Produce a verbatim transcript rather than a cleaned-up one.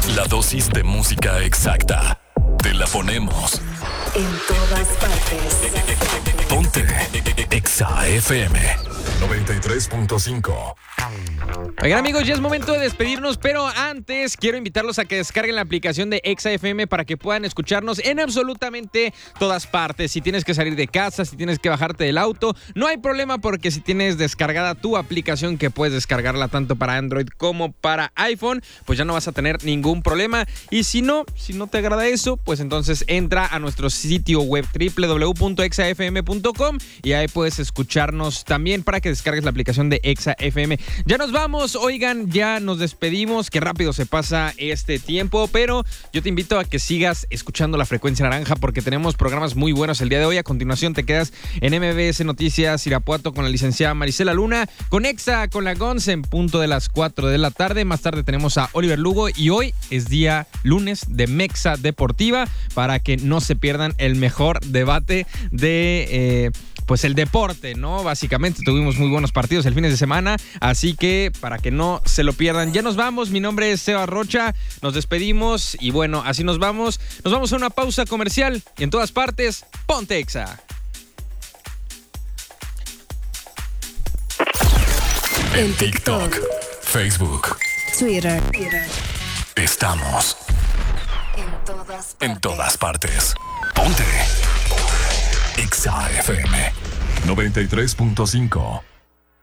La dosis de música exacta. Te la ponemos en todas partes. Ponte Exa F M noventa y tres punto cinco. Oigan, amigos, ya es momento de despedirnos, pero antes quiero invitarlos a que descarguen la aplicación de Exa F M para que puedan escucharnos en absolutamente todas partes. Si tienes que salir de casa, si tienes que bajarte del auto, no hay problema, porque si tienes descargada tu aplicación, que puedes descargarla tanto para Android como para iPhone, pues ya no vas a tener ningún problema. Y si no, si no te agrada eso, pues entonces entra a nuestro sitio web doble u doble u doble u punto exa f m punto com y ahí puedes escucharnos también para que descargues la aplicación de Exa F M. Ya nos vamos, oigan, ya nos despedimos, qué rápido se pasa este tiempo, pero yo te invito a que sigas escuchando La Frecuencia Naranja, porque tenemos programas muy buenos el día de hoy. A continuación te quedas en M B S Noticias Irapuato con la licenciada Marisela Luna, con Exa, con la Gonz en punto de las cuatro de la tarde. Más tarde tenemos a Oliver Lugo y hoy es día lunes de Mexa Deportiva, para que no se pierdan el mejor debate de... Eh, pues el deporte, ¿no? Básicamente tuvimos muy buenos partidos el fin de semana, así que para que no se lo pierdan. Ya nos vamos, mi nombre es Seba Rocha, nos despedimos y bueno, así nos vamos. Nos vamos a una pausa comercial y en todas partes, ponte Exa. En TikTok, Facebook, Twitter. estamos En todas partes. en todas partes. Ponte Exa F M noventa y tres punto cinco.